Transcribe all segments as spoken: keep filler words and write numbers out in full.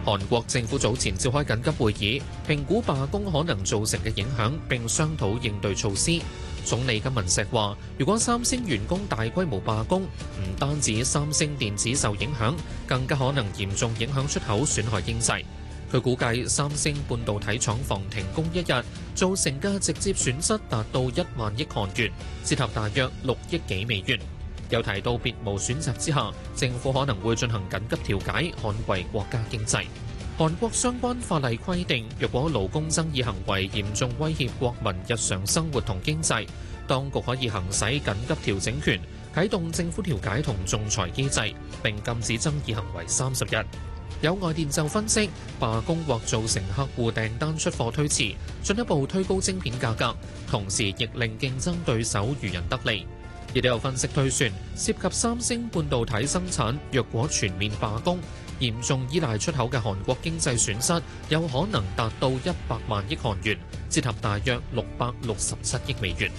韓國政府早前召開緊急會議，評估罷工可能造成嘅影響，並商討應對措施。總理金文錫話，如果三星員工大規模罷工，唔單止三星電子受影響，更加可能嚴重影響出口，損害經濟。佢估計三星半導體廠房停工一日，造成嘅直接損失達到一萬億韓元，折合大約六億幾美元。有提到別無選擇之下，政府可能會進行緊急調解，捍衛國家經濟。韓國相關法例規定，若果勞工爭議行為嚴重威脅國民日常生活同經濟，當局可以行使緊急調整權，啟動政府調解同仲裁機制，並禁止爭議行為三十日。有外電就分析，罷工或造成客戶訂單出貨推遲，進一步推高晶片價格，同時亦令競爭對手漁人得利。亦都有分析推算，涉及三星半導體生產，若果全面罷工，嚴重依賴出口嘅韓國經濟損失有可能達到一百萬億韓元，折合大約六百六十七億美元。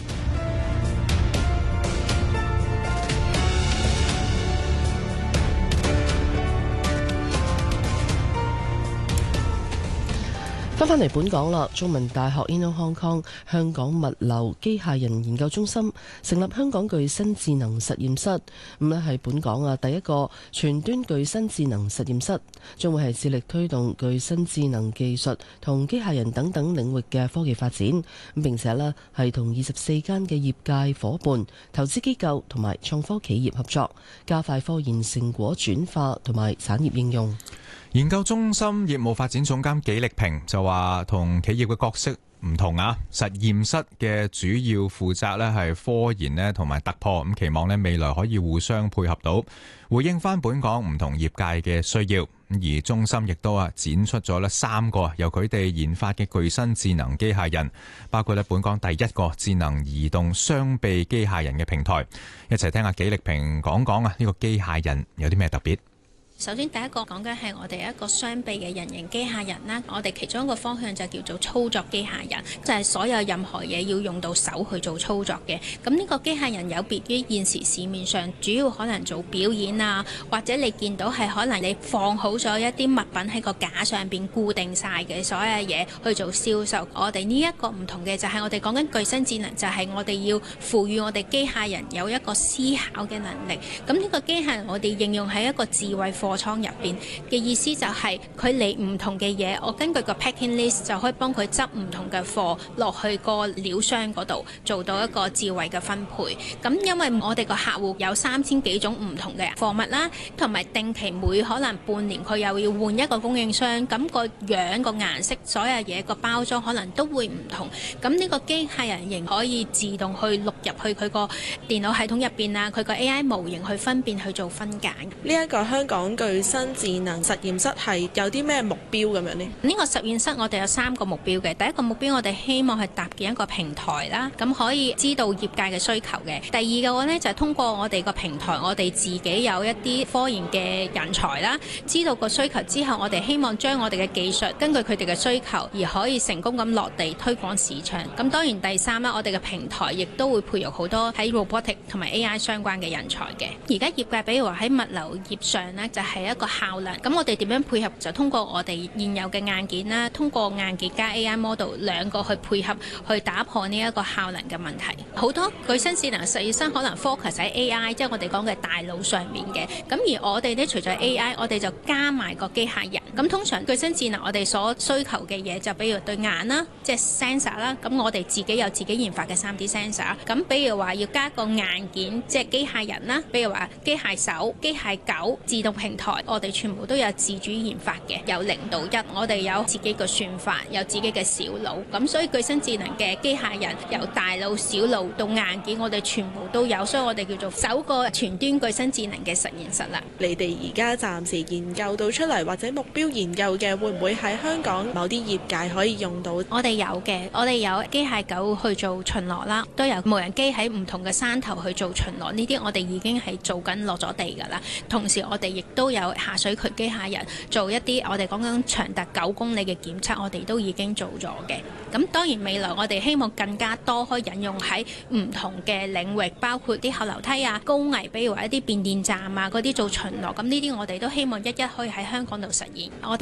翻返嚟本港啦，中文大學 Inno Hong Kong 香港物流機械人研究中心成立香港具身智能實驗室，咁咧係本港啊第一個全端具身智能實驗室，將會係致力推動具身智能技術同機械人等等領域嘅科技發展，咁並且咧係同二十四間嘅業界夥伴、投資機構同埋創科企業合作，加快科研成果轉化同埋產業應用。 研究中心業務發展總監紀力平就話，同企業嘅角色唔同啊，實驗室嘅主要負責咧係科研咧同埋突破，咁期望咧未來可以互相配合到，回應翻本港唔同業界嘅需要。而中心亦都啊展出咗咧三個由佢哋研發嘅具身智能機械人，包括咧本港第一個智能移動雙臂機械人嘅平台。一齊聽下紀力平講講啊，呢個機械人有啲咩特別？ 首先第一個講緊係我哋一個雙臂嘅人形機械人啦，我哋其中一個方向就叫做操作機械人，就係所有任何嘢要用到手去做操作嘅。咁呢個機械人有別於現時市面上主要可能做表演啊，或者你見到係可能你放好咗一啲物品喺個架上邊固定晒嘅所有嘢去做銷售。我哋呢一個唔同嘅就係我哋講緊具身智能，就係我哋要賦予我哋機械人有一個思考嘅能力。咁呢個機械人我哋應用喺一個智慧貨倉入邊嘅意思就係佢嚟唔同嘅嘢，我根據個 packing list 就可以幫佢執唔同嘅貨落去個料箱嗰度，做到一個智慧嘅分配。咁因為我哋個客戶有三千幾種唔同嘅貨物啦，同埋定期每可能半年佢又要換一個供應商，咁個樣個顏色所有嘢個包裝可能都會唔同。咁呢個機械人仍可以自動去錄入去佢個電腦系統入邊啊，佢個 A I 模型去分辨去做分解。 呢一個香港具身智能實驗室係有啲咩目標咁樣呢？ 呢個實驗室我哋有三個目標嘅。第一個目標我哋希望係搭建一個平台啦，咁可以知道業界嘅需求嘅。第二個呢，就係通過我哋個平台，我哋自己有一啲科研嘅人才啦，知道個需求之後，我哋希望將我哋嘅技術根據佢哋嘅需求而可以成功咁落地推廣市場。咁當然第三啦，我哋嘅平台亦都會培育好多喺 robotic 同埋 A I 相關嘅人才嘅。而家業界比如話喺物流業上呢，就係一個效能，咁我哋點樣配合？就通過我哋現有嘅硬件啦，通過硬件加 A I model 兩個去配合，去打破呢一個效能嘅問題。好多具身智能實驗室可能 focus 喺 A I， 即係我哋講嘅大腦上面嘅。咁而我哋呢，除咗 A I， 我哋就加埋個機械人。咁通常具身智能我哋所需求嘅嘢就比如對眼啦，即係 sensor 啦。咁我哋自己有自己研發嘅 三 D sensor。咁比如話要加個硬件，即係機械人啦，比如話機械手、機械狗、自動平台，我哋全部都有自主研發嘅，由零到一，我哋有自己嘅算法，有自己嘅小腦，咁所以具身智能嘅機械人由大腦、小腦到硬件，我哋全部都有，所以我哋叫做首個全端具身智能嘅實驗室啦。 你哋而家暫時研究到出嚟或者目標研究嘅，會唔會喺香港某啲業界可以用到？ 我哋有嘅，我哋有機械狗去做巡邏啦，都有無人機喺唔同嘅山頭去做巡邏，呢啲我哋已經係做緊落咗地㗎啦。同時我哋亦都有下水渠機械人做一啲我哋講緊長達九公里嘅檢測，我哋都已經做咗嘅。咁當然未來我哋希望更加多可以引用喺唔同嘅領域，包括啲後樓梯啊、高危，比如話一啲變電站啊嗰啲做巡邏。咁呢啲我哋都希望一一可以喺香港度實現。我哋